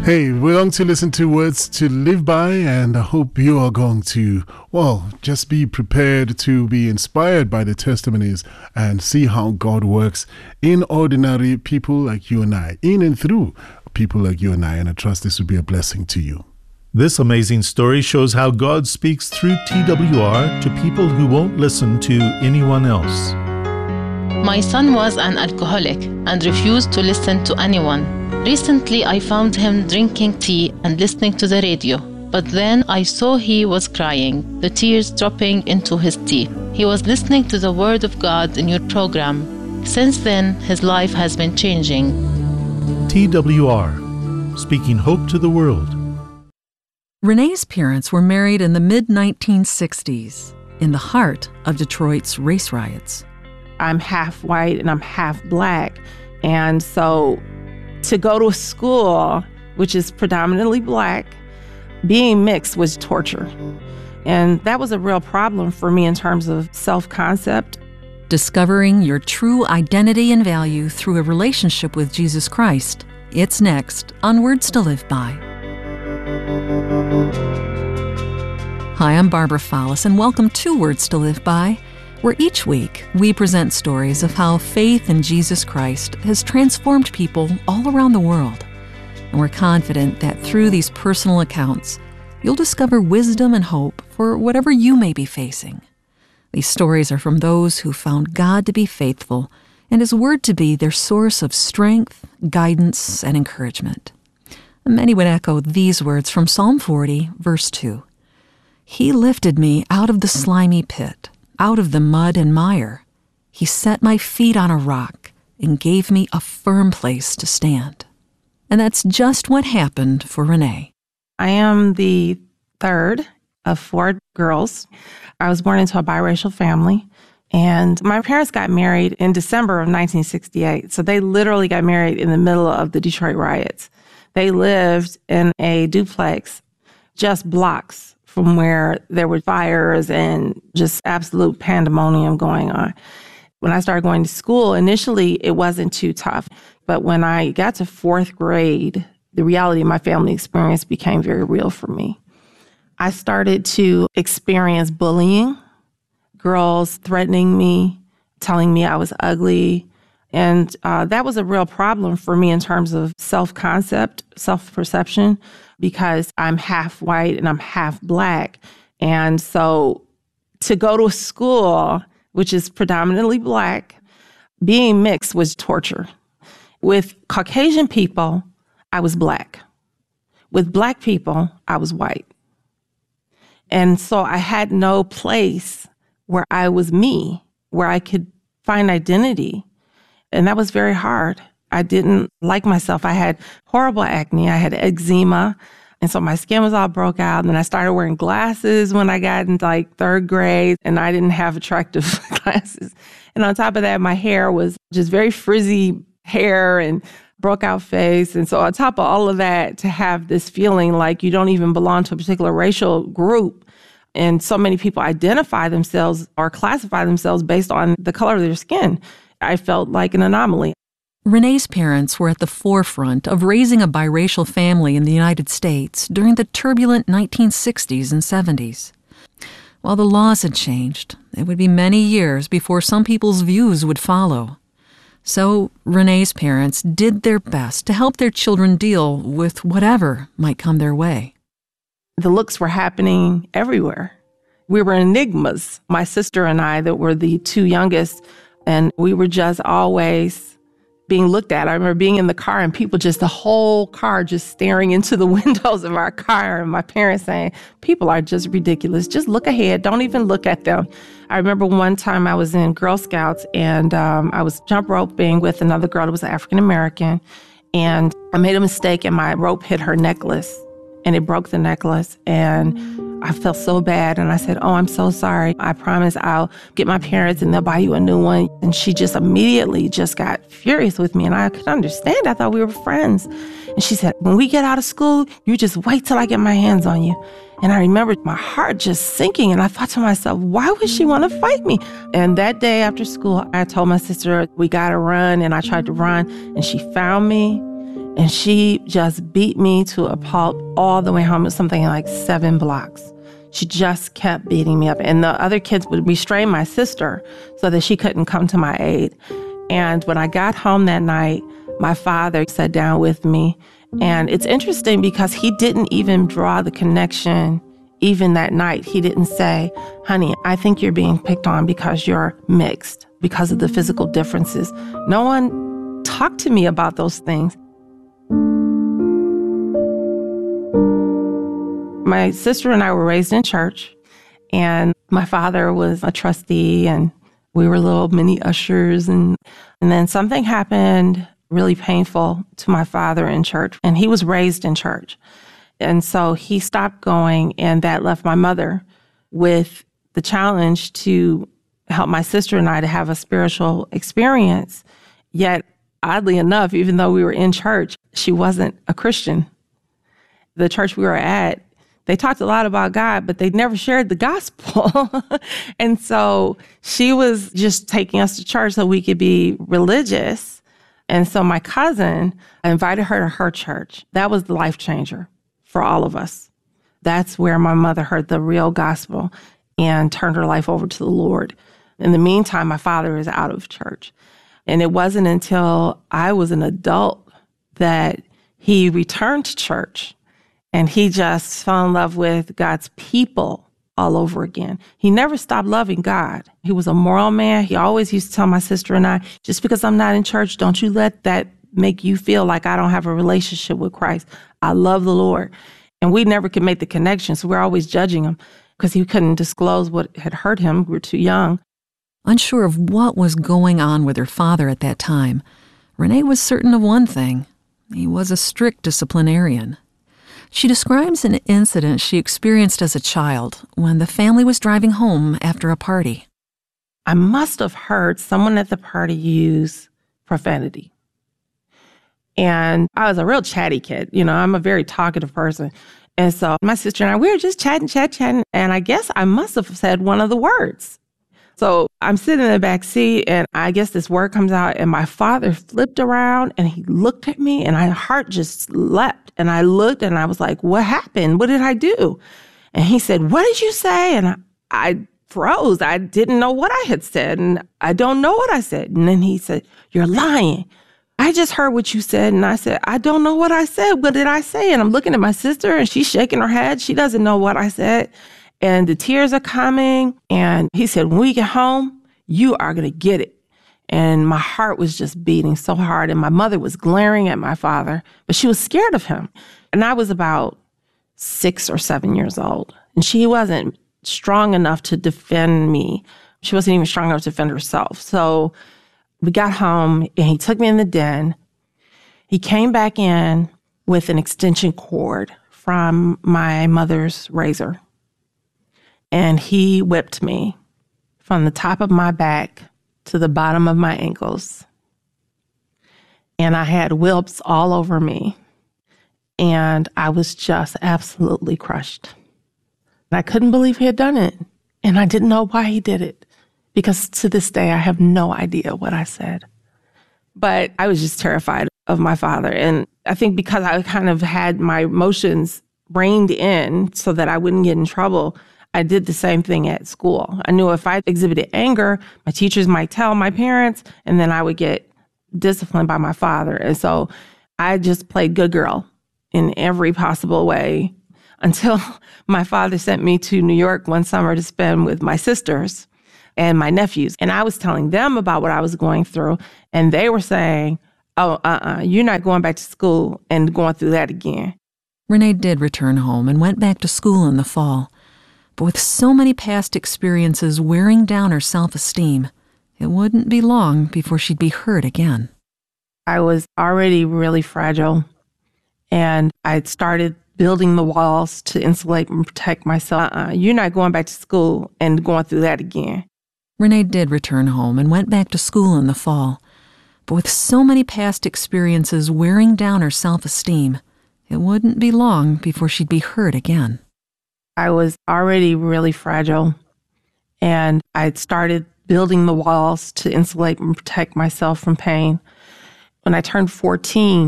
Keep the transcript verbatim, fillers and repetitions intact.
Hey, we're going to listen to Words to Live By, and I hope you are going to, well, just be prepared to be inspired by the testimonies and see how God works in ordinary people like you and I, in and through people like you and I, and I trust this will be a blessing to you. This amazing story shows how God speaks through T W R to people who won't listen to anyone else. My son was an alcoholic and refused to listen to anyone. Recently, I found him drinking tea and listening to the radio. But then I saw he was crying, the tears dropping into his tea. He was listening to the Word of God in your program. Since then, his life has been changing. T W R, speaking hope to the world. Renee's parents were married in the mid nineteen sixties, in the heart of Detroit's race riots. I'm half white and I'm half black. And so to go to a school, which is predominantly black, being mixed was torture. And that was a real problem for me in terms of self-concept. Discovering your true identity and value through a relationship with Jesus Christ. It's next on Words to Live By. Hi, I'm Barbara Follis, and welcome to Words to Live By, where each week we present stories of how faith in Jesus Christ has transformed people all around the world. And we're confident that through these personal accounts, you'll discover wisdom and hope for whatever you may be facing. These stories are from those who found God to be faithful and His Word to be their source of strength, guidance, and encouragement. And many would echo these words from Psalm forty, verse two. He lifted me out of the slimy pit, out of the mud and mire. He set my feet on a rock and gave me a firm place to stand. And that's just what happened for Renee. I am the third of four girls. I was born into a biracial family, and my parents got married in December of nineteen sixty-eight. So they literally got married in the middle of the Detroit riots. They lived in a duplex just blocks from where there were fires and just absolute pandemonium going on. When I started going to school, initially it wasn't too tough. But when I got to fourth grade, the reality of my family experience became very real for me. I started to experience bullying, girls threatening me, telling me I was ugly. And uh, that was a real problem for me in terms of self-concept, self-perception, because I'm half white and I'm half black. And so to go to a school, which is predominantly black, being mixed was torture. With Caucasian people, I was black. With black people, I was white. And so I had no place where I was me, where I could find identity. And that was very hard. I didn't like myself. I had horrible acne. I had eczema. And so my skin was all broke out. And then I started wearing glasses when I got into like third grade, and I didn't have attractive glasses. And on top of that, my hair was just very frizzy hair and broke out face. And so on top of all of that, to have this feeling like you don't even belong to a particular racial group, and so many people identify themselves or classify themselves based on the color of their skin, I felt like an anomaly. Renee's parents were at the forefront of raising a biracial family in the United States during the turbulent nineteen sixties and seventies. While the laws had changed, it would be many years before some people's views would follow. So Renee's parents did their best to help their children deal with whatever might come their way. The looks were happening everywhere. We were enigmas, my sister and I, that were the two youngest, and we were just always being looked at. I remember being in the car and people just, the whole car just staring into the windows of our car, and my parents saying, people are just ridiculous. Just look ahead. Don't even look at them. I remember one time I was in Girl Scouts, and um, I was jump roping with another girl that was African-American, and I made a mistake and my rope hit her necklace, and it broke the necklace, and I felt so bad, and I said, oh, I'm so sorry. I promise I'll get my parents and they'll buy you a new one. And she just immediately just got furious with me, and I could understand. I thought we were friends. And she said, when we get out of school, you just wait till I get my hands on you. And I remember my heart just sinking, and I thought to myself, why would she want to fight me? And that day after school, I told my sister, we got to run, and I tried to run, and she found me. And she just beat me to a pulp all the way home. It was something like seven blocks. She just kept beating me up. And the other kids would restrain my sister so that she couldn't come to my aid. And when I got home that night, my father sat down with me. And it's interesting because he didn't even draw the connection even that night. He didn't say, honey, I think you're being picked on because you're mixed, because of the physical differences. No one talked to me about those things. My sister and I were raised in church, and my father was a trustee, and we were little mini ushers. And, and then something happened really painful to my father in church, and he was raised in church. And so he stopped going, and that left my mother with the challenge to help my sister and I to have a spiritual experience. Yet, oddly enough, even though we were in church, she wasn't a Christian. The church we were at, they talked a lot about God, but they never shared the gospel. And so she was just taking us to church so we could be religious. And so my cousin, I invited her to her church. That was the life changer for all of us. That's where my mother heard the real gospel and turned her life over to the Lord. In the meantime, my father is out of church. And it wasn't until I was an adult that he returned to church. And he just fell in love with God's people all over again. He never stopped loving God. He was a moral man. He always used to tell my sister and I, just because I'm not in church, don't you let that make you feel like I don't have a relationship with Christ. I love the Lord. And we never could make the connection, so we're always judging him because he couldn't disclose what had hurt him. We were too young. Unsure of what was going on with her father at that time, Renee was certain of one thing. He was a strict disciplinarian. She describes an incident she experienced as a child when the family was driving home after a party. I must have heard someone at the party use profanity. And I was a real chatty kid. You know, I'm a very talkative person. And so my sister and I, we were just chatting, chat, chatting. And I guess I must have said one of the words. So I'm sitting in the back seat, and I guess this word comes out, and my father flipped around, and he looked at me, and my heart just leapt. And I looked, and I was like, what happened? What did I do? And he said, what did you say? And I, I froze. I didn't know what I had said, and I don't know what I said. And then he said, you're lying. I just heard what you said. And I said, I don't know what I said. What did I say? And I'm looking at my sister, and she's shaking her head. She doesn't know what I said. And the tears are coming. And he said, when we get home, you are going to get it. And my heart was just beating so hard. And my mother was glaring at my father, but she was scared of him. And I was about six or seven years old. And she wasn't strong enough to defend me. She wasn't even strong enough to defend herself. So we got home, and he took me in the den. He came back in with an extension cord from my mother's razor. And he whipped me from the top of my back to the bottom of my ankles. And I had whelps all over me. And I was just absolutely crushed. And I couldn't believe he had done it. And I didn't know why he did it. Because to this day, I have no idea what I said. But I was just terrified of my father. And I think because I kind of had my emotions reined in so that I wouldn't get in trouble, I did the same thing at school. I knew if I exhibited anger, my teachers might tell my parents, and then I would get disciplined by my father. And so I just played good girl in every possible way until my father sent me to New York one summer to spend with my sisters and my nephews. And I was telling them about what I was going through, and they were saying, oh, uh-uh, you're not going back to school and going through that again. Renee did return home and went back to school in the fall. But with so many past experiences wearing down her self-esteem, it wouldn't be long before she'd be hurt again. I was already really fragile, and I had started building the walls to insulate and protect myself. Uh-uh, you're not going back to school and going through that again. Renee did return home and went back to school in the fall. But with so many past experiences wearing down her self-esteem, it wouldn't be long before she'd be hurt again. I was already really fragile, and I had started building the walls to insulate and protect myself from pain. When I turned fourteen,